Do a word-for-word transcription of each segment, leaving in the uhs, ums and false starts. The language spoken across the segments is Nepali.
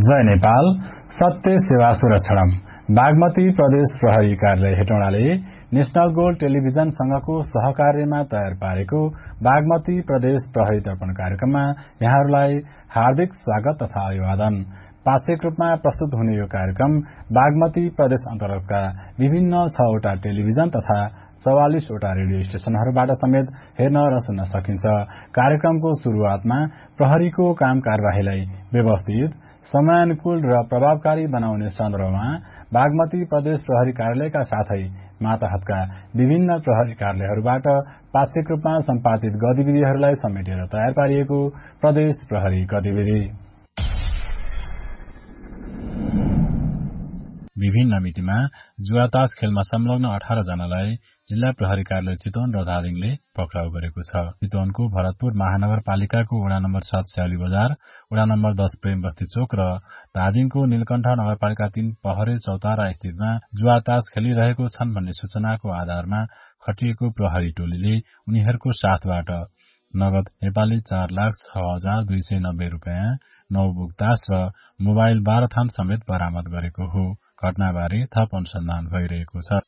जय नेपाल। सत्य सेवा सुरक्षणम। बागमती प्रदेश प्रहरी कार्यालय हेटौडाले नेशनल गोल्ड टेलिभिजन संघको सहकार्यमा तयार पारेको बागमती प्रदेश प्रहरी दर्पण कार्यक्रममा यहाँहरूलाई हार्दिक स्वागत तथा अभिवादन। पाक्षिक रूपमा प्रस्तुत हुने यो कार्यक्रम बागमती प्रदेश अन्तर्गतका विभिन्न छवटा टेलिभिजन तथा चौवालिस वटा रेडियो स्टेशनहरूबाट समेत हेर्न र सुन्न सकिन्छ। कार्यक्रमको शुरूआतमा प्रहरीको काम कार्यवाहीलाई व्यवस्थित, समयानुकूल र प्रभावकारी बनाउने सन्दर्भमा बागमती प्रदेश प्रहरी कार्यालयका साथै मातहतका विभिन्न प्रहरी कार्यालयहरूबाट पाक्षिक रूपमा सम्पादित गतिविधिहरूलाई समेटेर तयार पारिएको प्रदेश प्रहरी गतिविधि। विभिन्न मितिमा जुवातास खेलमा संलग्न अठार जनालाई जिल्ला प्रहरी कार्यालय चितवन र धादिङले पक्राउ गरेको छ। चितवनको भरतपुर महानगरपालिकाको वडा नम्बर सात स्याउली बजार, वडा नम्बर दस प्रेम बस्ती चोक र धादिङको नीलकण्ठ नगरपालिका तीन पहरे चौतारा स्थितमा जुवातास खेलिरहेको छन् भन्ने सूचनाको आधारमा खटिएको प्रहरी टोलीले उनीहरूको साथबाट नगद नेपाली चार लाख छ हजार दुई सय नब्बे रूपियाँ, नौ बुकतास र मोबाइल बाह्र थान समेत बरामद गरेको हो। घटनाबारे थप अनुसन्धान भइरहेको छ।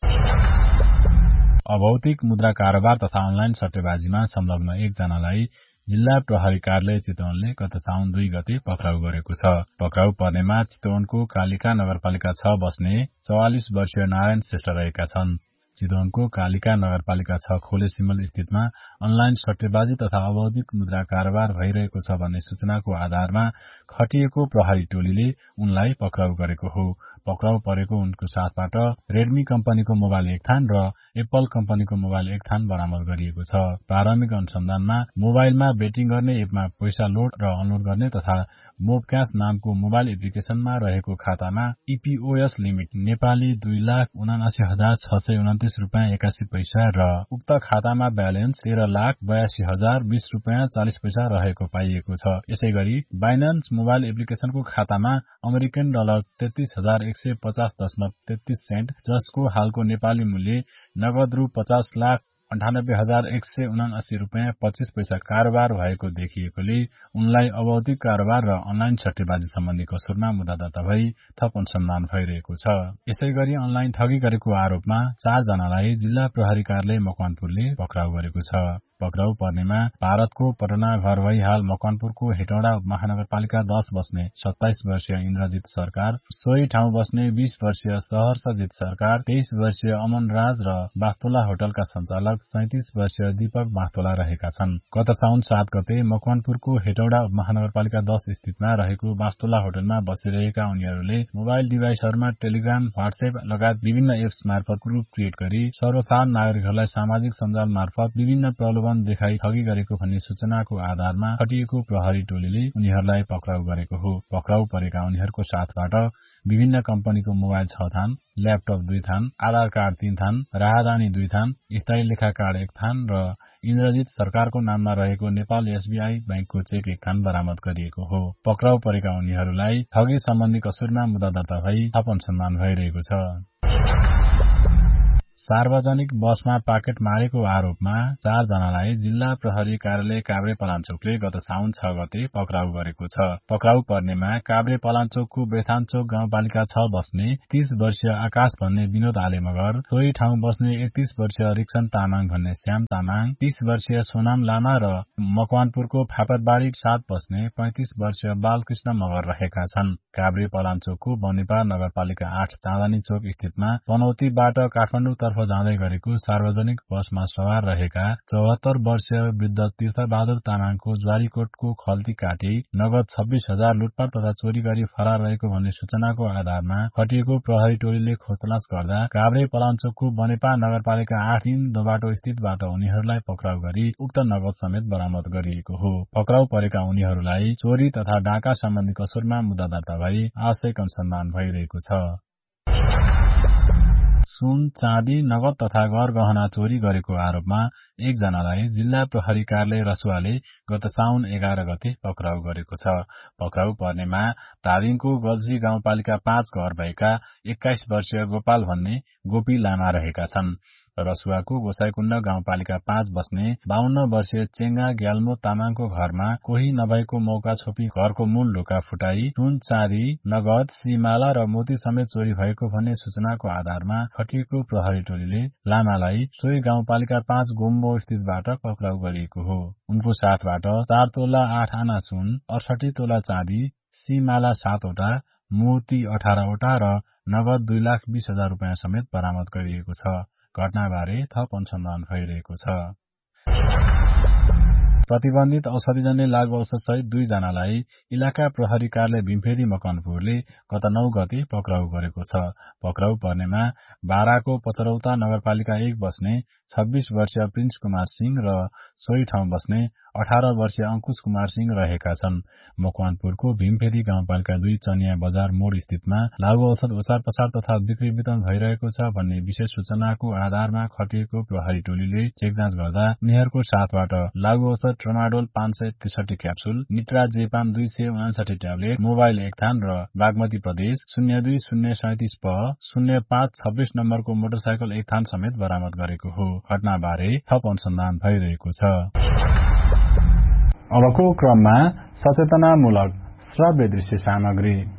अभौतिक मुद्रा कारोबार तथा अनलाइन सट्टेबाजीमा संलग्न एकजनालाई जिल्ला प्रहरी कार्यालय चितवनले गत साउन दुई गते पक्राउ गरेको छ। पक्राउ पर्नेमा चितवनको कालिका नगरपालिका छ बस्ने चौवालिस वर्षीय नारायण श्रेष्ठ रहेका छन्। चितवनको कालिका नगरपालिका छ खोले सिमल स्थितमा अनलाइन सट्टेबाजी तथा अवैधिक मुद्रा कारोबार भइरहेको छ भन्ने सूचनाको आधारमा खटिएको प्रहरी टोलीले उनलाई पक्राउ गरेको हो। पक्राउ परेको उनको साथबाट रेडमी कम्पनीको मोबाइल एक थान र एप्पल कम्पनीको मोबाइल एक थान बरामद गरिएको छ। प्रारम्भिक अनुसन्धानमा मोबाइलमा बेटिङ गर्ने एपमा पैसा लोड र अनलोड गर्ने तथा मोबक्यास नामको मोबाइल एप्लिकेशनमा रहेको खातामा ईपीओएस लिमिट नेपाली दुई लाख उनासी हजार छ सय उन्तिस रूपियाँ एकासी पैसा र उक्त खातामा ब्यालेन्स तेह्र लाख बयासी हजार बीस रूपियाँ चालिस पैसा रहेको पाइएको छ। यसै गरी बाइनान्स मोबाइल एप्लिकेशनको खातामा अमेरिकन डलर तेत्तीस हजार एक सय पचास दशमलव तेत्तीस सेन्ट जसको हालको नेपाली मूल्य नगद रु पचास लाख अन्ठानब्बे हजार एक सय उनासी रूपियाँ पच्चीस पैसा कारोबार भएको देखिएकोले उनलाई अवैधिक कारोबार र अनलाइन सट्टेबाजी सम्बन्धी कसुरमा मुद्दा दर्ता भई थप अनुसन्धान भइरहेको छ। यसै गरी अनलाइन ठगी गरेको आरोपमा चार जनालाई जिल्ला प्रहरी कार्यालय मकवानपुरले पक्राउ गरेको छ। पक्राउ पर्नेमा भारतको पटना घर भई हाल मकवानपुरको हेटौडा महानगरपालिका दश बस्ने सत्ताइस वर्षीय इन्द्रजित सरकार, सोही ठाउँ बस्ने बीस वर्षीय सहर्षजित सरकार, तेइस वर्षीय अमन राज र बास्तोला होटलका सञ्चालक सैंतिस वर्षीय दीपक बास्तोला रहेका छन्। गत साउन सात गते मकवानपुरको हेटौडा महानगरपालिका दश स्थितमा रहेको बास्तोला होटलमा बसिरहेका उनीहरूले मोबाइल डिभाइसहरूमा टेलिग्राम, व्हाट्सएप लगायत विभिन्न एप्स मार्फत ग्रुप क्रिएट गरी सर्वसाधारण नागरिकहरूलाई सामाजिक सञ्जाल मार्फत विभिन्न प्रलोभन देखाई ठगी गरेको भन्ने सूचनाको आधारमा खटिएको प्रहरी टोलीले उनीहरूलाई पक्राउ गरेको हो। पक्राउ परेका उनीहरूको साथबाट विभिन्न कम्पनीको मोबाइल छ थान, ल्यापटप दुई थान, आधार कार्ड तीन थान, राहदानी दुई थान, स्थायी लेखा कार्ड एक थान र इन्द्रजित सरकारको नाममा रहेको नेपाल एसबीआई बैंकको चेक एक थान बरामद गरिएको हो। पक्राउ परेका उनीहरूलाई ठगी सम्बन्धी कसुरमा मुद्दा दर्ता भई थप अनुसन्धान भइरहेको छ। सार्वजनिक बसमा पाकेट मारेको आरोपमा चार जनालाई जिल्ला प्रहरी कार्यालय काभ्रे पलाञ्चोकले गत साउन छ गते पक्राउ गरेको छ। पक्राउ पर्नेमा काभ्रे पलाञ्चोकको बेथानचोक गाउँपालिका छ बस्ने तीस वर्षीय आकाश भन्ने विनोद आले मगर, सोही ठाउँ बस्ने एकतीस वर्षीय रिक्सन तामाङ भन्ने श्याम तामाङ, तीस वर्षीय सोनाम लामा र मकवानपुरको फापतबारी सात बस्ने पैंतिस वर्षीय बालकृष्ण मगर रहेका छन्। काभ्रे पलाञ्चोकको बनेपा नगरपालिका आठ चाँदनी चोक स्थितमा पनौतीबाट काठमाडौँ तर्फ जाँदै गरेको सार्वजनिक बसमा सवार रहेका चौहत्तर वर्षीय वृद्ध तीर्थबहादुर तामाङको ज्वारीकोटको खल्ती काटी नगद छब्बीस हजार लुटपाट तथा चोरी गरी फरार रहेको भन्ने सूचनाको आधारमा खटिएको प्रहरी टोलीले खोजतलास गर्दा काभ्रे पलाञ्चोकको बनेपा नगरपालिका आठ तीन दोबाटो स्थितबाट उनीहरूलाई पक्राउ गरी उक्त नगद समेत बरामद गरिएको हो। पक्राउ परेका उनीहरूलाई चोरी तथा डाका सम्बन्धी कसुरमा मुद्दा दर्ता भई आवश्यक अनुसन्धान भइरहेको छ। सुन, चाँदी, नगद तथा घर गहना चोरी गरेको आरोपमा एकजनालाई जिल्ला प्रहरी कार्यालय रसुवाले गत साउन एघार गते पक्राउ गरेको छ। पक्राउ पर्नेमा धादिङको गल्जी गाउँपालिका पाँच घर भएका एक्काइस वर्षीय गोपाल भन्ने गोपी लामा रहेका छन्। रसुवाको गोसाईकुण्ड गाउँपालिका पाँच बस्ने बाहन्न वर्षीय चेंगा ग्याल्मो तामाङको घरमा कोही नभएको मौका छोपी घरको मूल ढोका फुटाई सुन चाँदी नगद सीमाला र मोती समेत चोरी भएको भन्ने सूचनाको आधारमा खटिएको प्रहरी टोलीले लामालाई सोही गाउँपालिका पाँच गोम्बो स्थितबाट पक्राउ गरिएको हो। उनको साथबाट चार तोला आठ आना सुन, अडसठी तोला चाँदी, सीमाला सातवटा, मोती अठारवटा र नगद दुई लाख बीस हजार रुपियाँ समेत बरामद गरिएको छ। घटनाबारे थप अनुसन्धान भइरहेको छ। प्रतिबन्धित औषधिजन्य लागू औषध सहित दुईजनालाई इलाका प्रहरी कार्यालय भीमफेरी मकनपुरले गत नौ गते पक्राउ गरेको छ। पक्राउ पर्नेमा बाराको पचरौता नगरपालिका एक बस्ने छब्बीस वर्षीय प्रिन्स कुमार सिंह र सोही ठाउँ बस्ने अठार वर्षीय अंकुश कुमार सिंह रहेका छन्। मकवानपुरको भीमफेरी गाउँपालिका दुई चनिया बजार मोड स्थितमा लागू औषध ओसार पसार तथा बिक्री वितरण भइरहेको छ भन्ने विशेष सूचनाको आधारमा खटिएको प्रहरी टोलीले चेकजाँच गर्दा उनीहरूको साथबाट लागू औषध ट्रमाडोल पाँच सय त्रिसठी क्याप्सुल, निट्रा जेपाम दुई सय उनासाठी ट्याब्लेट, मोबाइल एक थान र बागमती प्रदेश शून्य दुई शून्य सैतिस प शून्य पाँच छब्बीस नम्बरको मोटरसाइकल एक थान समेत बरामद गरेको हो। घटनाबारे थप अनुसन्धान भइरहेको छ। अबको क्रममा सचेतनामूलक श्रव्य दृश्य सामग्री।